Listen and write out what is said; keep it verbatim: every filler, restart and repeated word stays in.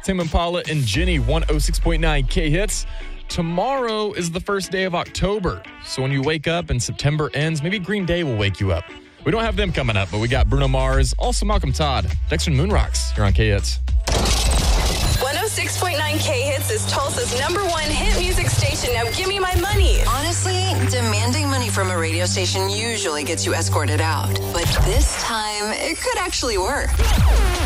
Tame Impala and Jenny, one oh six point nine K-Hits. Tomorrow is the first day of October. So when you wake up and September ends, maybe Green Day will wake you up. We don't have them coming up, but we got Bruno Mars, also Malcolm Todd, Dexter and Moonrocks here on K-Hits. one oh six point nine K-Hits is Tulsa's number one hit music station. Now give me my money. Honestly, demanding money from a radio station usually gets you escorted out. But this time, it could actually work.